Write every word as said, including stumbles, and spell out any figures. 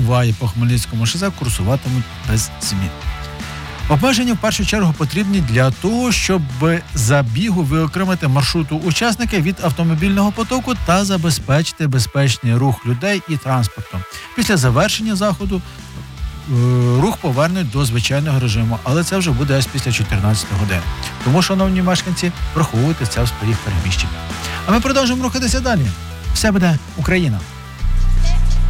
трамваї по Хмельницькому шосе курсуватимуть без змін. Обмеження в першу чергу потрібні для того, щоб за бігу виокремити маршруту учасника від автомобільного потоку та забезпечити безпечний рух людей і транспорту. Після завершення заходу рух повернуть до звичайного режиму, але це вже буде аж після чотирнадцятої години. Тому, шановні мешканці, враховуйте це в своїх переміщеннях. А ми продовжуємо рухатися далі. Все буде Україна!